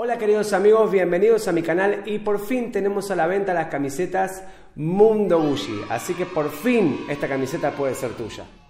Hola queridos amigos, bienvenidos a mi canal y por fin tenemos a la venta las camisetas Mundo Gucci, así que por fin esta camiseta puede ser tuya.